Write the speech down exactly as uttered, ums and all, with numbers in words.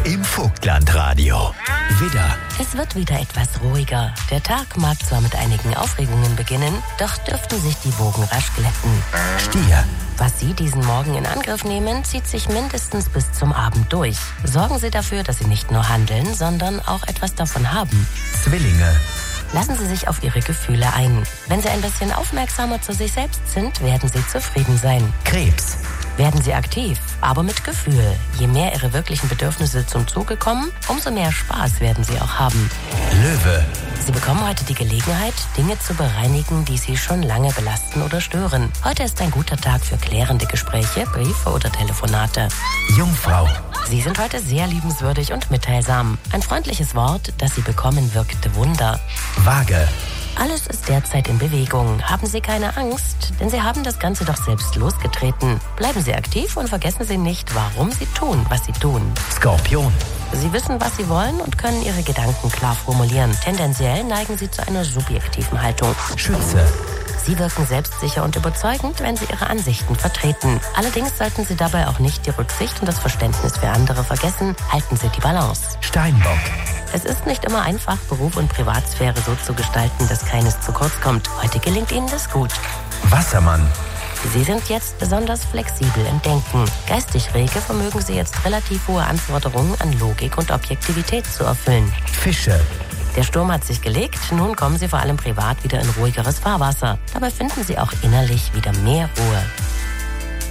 Im Vogtlandradio. Widder. Es wird wieder etwas ruhiger. Der Tag mag zwar mit einigen Aufregungen beginnen, doch dürften sich die Wogen rasch glätten. Stier. Was Sie diesen Morgen in Angriff nehmen, zieht sich mindestens bis zum Abend durch. Sorgen Sie dafür, dass Sie nicht nur handeln, sondern auch etwas davon haben. Zwillinge. Lassen Sie sich auf Ihre Gefühle ein. Wenn Sie ein bisschen aufmerksamer zu sich selbst sind, werden Sie zufrieden sein. Krebs. Werden Sie aktiv, aber mit Gefühl. Je mehr Ihre wirklichen Bedürfnisse zum Zuge kommen, umso mehr Spaß werden Sie auch haben. Löwe. Sie bekommen heute die Gelegenheit, Dinge zu bereinigen, die Sie schon lange belasten oder stören. Heute ist ein guter Tag für klärende Gespräche, Briefe oder Telefonate. Jungfrau. Sie sind heute sehr liebenswürdig und mitteilsam. Ein freundliches Wort, das Sie bekommen, wirkt Wunder. Waage. Alles ist derzeit in Bewegung. Haben Sie keine Angst, denn Sie haben das Ganze doch selbst losgetreten. Bleiben Sie aktiv und vergessen Sie nicht, warum Sie tun, was Sie tun. Skorpion. Sie wissen, was Sie wollen und können Ihre Gedanken klar formulieren. Tendenziell neigen Sie zu einer subjektiven Haltung. Schütze. Sie wirken selbstsicher und überzeugend, wenn Sie Ihre Ansichten vertreten. Allerdings sollten Sie dabei auch nicht die Rücksicht und das Verständnis für andere vergessen. Halten Sie die Balance. Steinbock. Es ist nicht immer einfach, Beruf und Privatsphäre so zu gestalten, dass keines zu kurz kommt. Heute gelingt Ihnen das gut. Wassermann. Sie sind jetzt besonders flexibel im Denken. Geistig rege vermögen Sie jetzt relativ hohe Anforderungen an Logik und Objektivität zu erfüllen. Fische. Der Sturm hat sich gelegt, nun kommen Sie vor allem privat wieder in ruhigeres Fahrwasser. Dabei finden Sie auch innerlich wieder mehr Ruhe.